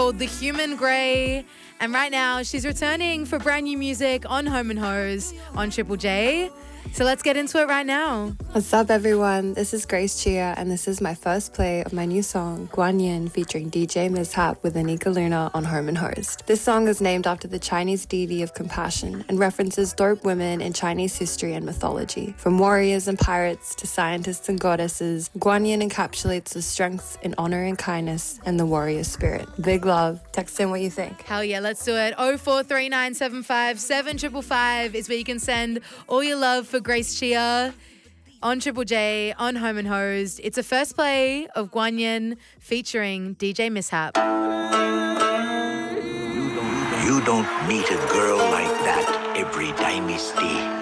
called The Human Grey. And right now, she's returning for brand new music on Home and Hose on Triple J. So let's get into it right now. What's up, everyone? This is Grace Chia, and this is my first play of my new song, Guan Yin, featuring DJ Mishap with Anika Luna on Home and Host. This song is named after the Chinese deity of compassion and references dope women in Chinese history and mythology. From warriors and pirates to scientists and goddesses, Guan Yin encapsulates the strength in honor and kindness and the warrior spirit. Big love. Text in what you think. Hell yeah, let's do it. 0439757555 is where you can send all your love for Grace Chia on Triple J, on Home and Hosed. It's a first play of Guan Yin featuring DJ Mishap. You don't meet a girl like that every dynasty.